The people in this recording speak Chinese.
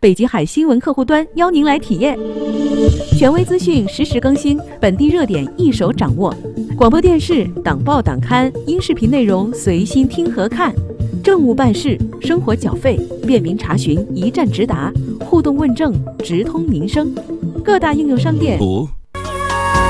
北极海新闻客户端邀您来体验。权威资讯实时更新，本地热点一手掌握。广播电视、党报党刊、音视频内容随心听和看。政务办事、生活缴费、便民查询一站直达，互动问政直通民生。各大应用商店